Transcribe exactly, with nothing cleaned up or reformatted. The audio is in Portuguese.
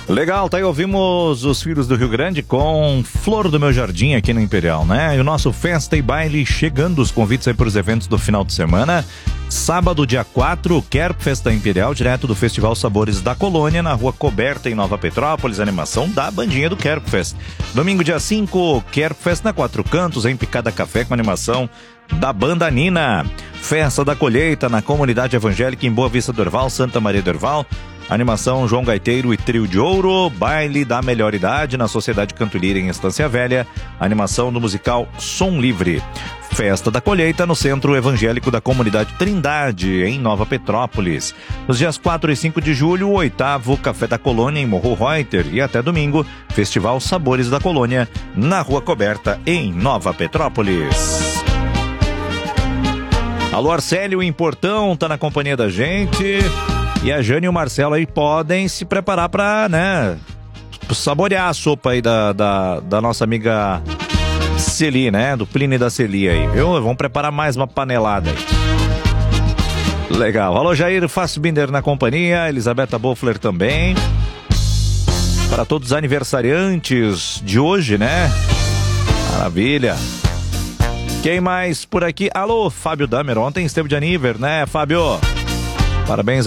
Legal, tá aí, ouvimos os Filhos do Rio Grande com Flor do Meu Jardim aqui no Imperial, né? E o nosso Festa e Baile chegando, os convites aí para os eventos do final de semana. Sábado, dia quatro, Quero Festa Imperial, direto do Festival Sabores da Colônia, na Rua Coberta, em Nova Petrópolis, animação da bandinha do Quero Fest. Domingo, dia cinco, Quero Fest na Quatro Cantos, em Picada Café, com animação da Banda Nina. Festa da Colheita na Comunidade Evangélica em Boa Vista do Herval, Santa Maria do Herval. Animação João Gaiteiro e Trio de Ouro. Baile da Melhor Idade na Sociedade Canto Lira em Estância Velha. Animação do musical Som Livre. Festa da Colheita no Centro Evangélico da Comunidade Trindade, em Nova Petrópolis. Nos dias quatro e cinco de julho, o oitavo Café da Colônia em Morro Reuter. E até domingo, Festival Sabores da Colônia, na Rua Coberta, em Nova Petrópolis. Alô, Arcélio em Portão, tá na companhia da gente. E a Jane e o Marcelo aí podem se preparar pra, né, saborear a sopa aí da, da, da nossa amiga Celi, né? Do Plínio e da Celi aí, viu? Vamos preparar mais uma panelada aí. Legal. Alô, Jair Fassbinder na companhia, Elisabetta Boffler também. Para todos os aniversariantes de hoje, né? Maravilha. Quem mais por aqui? Alô, Fábio Damer, ontem esteve de aniversário, né, Fábio? Parabéns